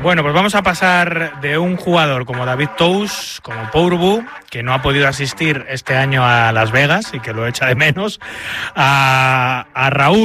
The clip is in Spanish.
Bueno, pues vamos a pasar de un jugador como David Tous, como Pourbu, que no ha podido asistir este año a Las Vegas y que lo echa de menos, a Raúl